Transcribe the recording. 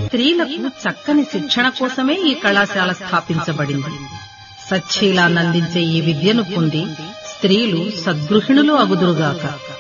స్త్రీలకు చక్కని శిక్షణ కోసమే ఈ కళాశాల స్థాపించబడింది. సచ్చీలానందించే ఈ విద్యను పొంది స్త్రీలు సద్గృహిణులు అగుదురుగాక.